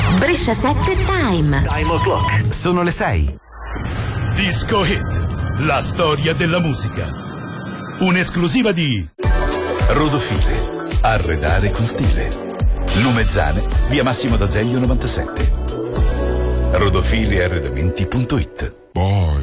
Brescia 7 Time. Time o'clock. Sono le 6. Disco Hit, la storia della musica. Un'esclusiva di Rodofile, arredare con stile. Lumezzane, via Massimo d'Azeglio 97. Rodofile arredamenti.it.